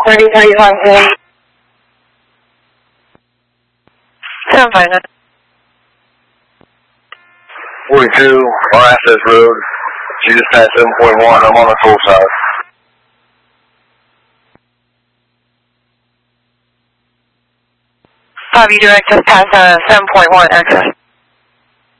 3035 in. 759. 42, on Access Road. She just passed 7.1. I'm on the full side. You direct just past 7.1 access.